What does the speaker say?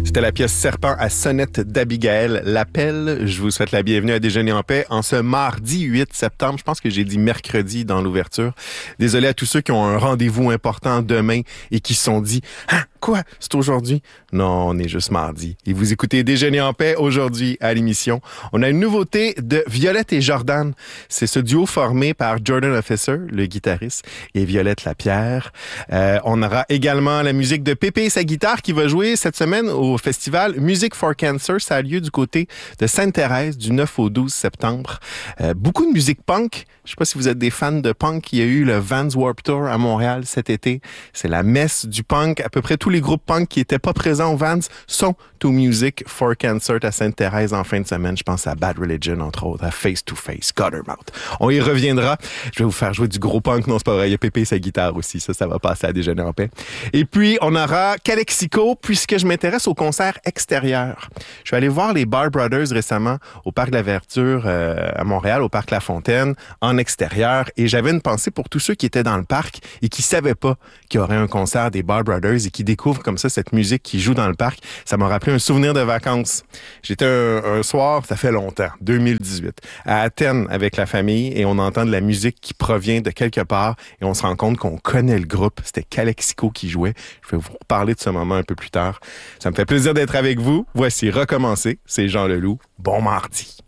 C'était la pièce Serpent à sonnette d'Abigail Lapelle. Je vous souhaite la bienvenue à Déjeuner en paix en ce mardi 8 septembre. Je pense que j'ai dit mercredi dans l'ouverture. Désolé à tous ceux qui ont un rendez-vous important demain et qui se sont dit « Ah, quoi? C'est aujourd'hui? » Non, on est juste mardi. Et vous écoutez Déjeuner en paix aujourd'hui à l'émission. On a une nouveauté de Violette et Jordan. C'est ce duo formé par Jordan Officer, le guitariste, et Violette Lapierre. On aura également la musique de Pépé et sa guitare qui va jouer cette semaine au festival Music for Cancer. Ça a lieu du côté de Sainte-Thérèse du 9 au 12 septembre. Beaucoup de musique punk. Je sais pas si vous êtes des fans de punk. Il y a eu le Vans Warped Tour à Montréal cet été. C'est la messe du punk. À peu près tous les groupes punk qui étaient pas présents au Vans sont au Music for Cancer à Sainte-Thérèse en fin de semaine. Je pense à Bad Religion, entre autres, à Face to Face, Guttermouth. On y reviendra. Je vais vous faire jouer du gros punk. Non, c'est pas vrai. Il y a Pépé et sa guitare aussi. Ça va passer à Déjeuner en paix. Et puis, on aura Calexico, puisque je m'intéresse au concert extérieur. Je suis allé voir les Bar Brothers récemment au Parc de la Verdure à Montréal, au Parc La Fontaine, en extérieur. Et j'avais une pensée pour tous ceux qui étaient dans le parc et qui savaient pas qu'il y aurait un concert des Bar Brothers et qui découvrent comme ça cette musique qui joue dans le parc. Ça m'a rappelé un souvenir de vacances. J'étais un soir, ça fait longtemps, 2018, à Athènes avec la famille et on entend de la musique qui provient de quelque part et on se rend compte qu'on connaît le groupe. C'était Calexico qui jouait. Je vais vous reparler de ce moment un peu plus tard. Ça me fait plaisir d'être avec vous. Voici Recommencer. C'est Jean Leloup. Bon mardi.